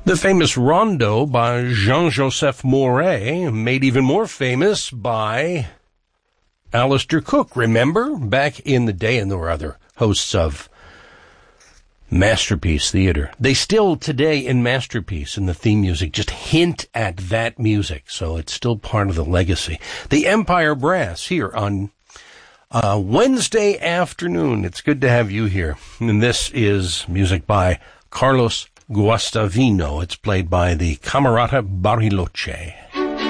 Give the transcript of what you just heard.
The famous Rondo by Jean-Joseph Mouret, made even more famous by Alistair Cook. Remember? Back in the day, and there were other hosts of Masterpiece Theater. They still today in Masterpiece, in the theme music, just hint at that music, so it's still part of the legacy. The Empire Brass here on Wednesday afternoon. It's good to have you here. And this is music by Carlos Guastavino. It's played by the Camerata Bariloche.